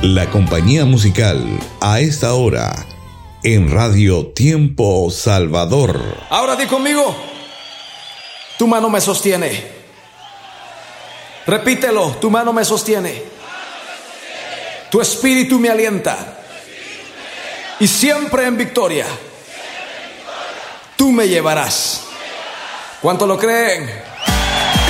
La compañía musical a esta hora en Radio Tiempo Salvador. Ahora di conmigo, tu mano me sostiene. Repítelo, tu mano me sostiene. Tu espíritu me alienta. Y siempre en victoria, tú me llevarás. ¿Cuánto lo creen?